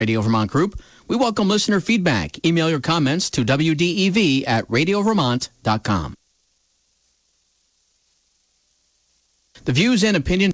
Radio Vermont Group. We welcome listener feedback. Email your comments to wdev@radiovermont.com. The views and opinions.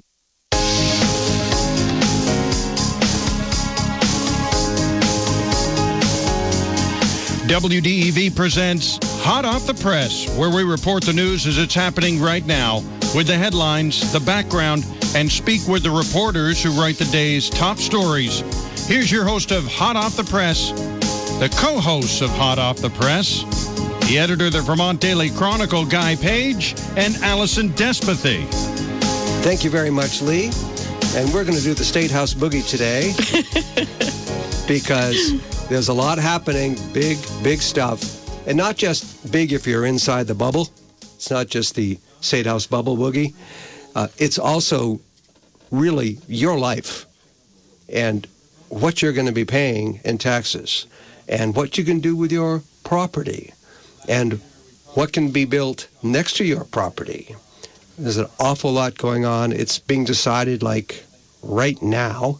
WDEV presents Hot Off the Press, where we report the news as it's happening right now with the headlines, the background, and speak with the reporters who write the day's top stories. Here's your host of Hot Off the Press, the co-hosts of Hot Off the Press, the editor of the Vermont Daily Chronicle, Guy Page, and Allison Despathy. Thank you very much, Lee. And we're going to do the State House Boogie today because there's a lot happening, big stuff. And not just big if you're inside the bubble. It's not just the State House Bubble Boogie. It's also really your life and what you're going to be paying in taxes and what you can do with your property and what can be built next to your property. There's an awful lot going on. It's being decided like right now.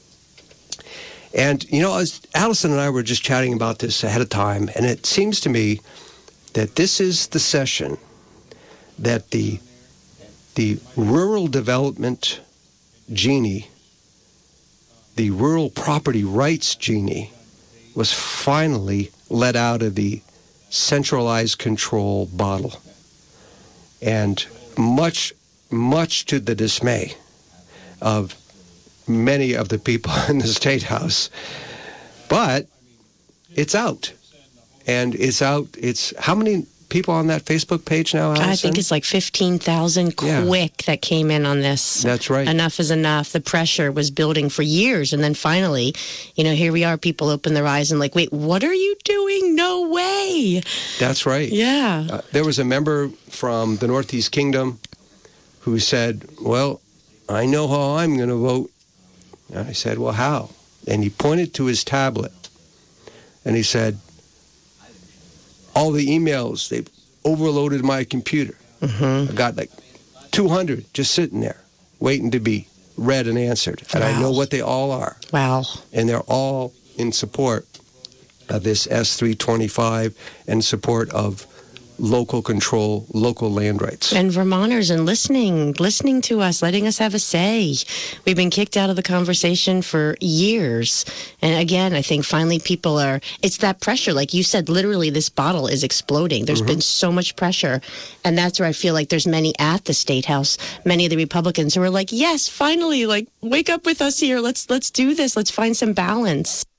And, you know, as Allison and I were just chatting about this ahead of time, and it seems to me that this is the session that the rural development genie, the rural property rights genie, was finally let out of the centralized control bottle. And much to the dismay of many of the people in the State House. But it's out. And it's out. It's how many people on that Facebook page now, Allison? I think it's like 15,000 quick that came in on this. That's right. Enough is enough. The pressure was building for years. And then finally, you know, here we are. People open their eyes and like, wait, what are you doing? No way. That's right. Yeah. There was a member from the Northeast Kingdom who said, well, I know how I'm going to vote. And I said, well, how? And he pointed to his tablet. And he said, all the emails, they've overloaded my computer. I've got like 200 just sitting there, waiting to be read and answered. And I know what they all are. Wow. And they're all in support of this S325 and support of local control, local land rights. And Vermonters and listening to us, letting us have a say. We've been kicked out of the conversation for years. And again, I think finally people it's that pressure. Like you said, literally this bottle is exploding. There's been so much pressure. And that's where I feel like there's many at the State House, many of the Republicans who are like, yes, finally, like wake up with us here. Let's do this. Let's find some balance.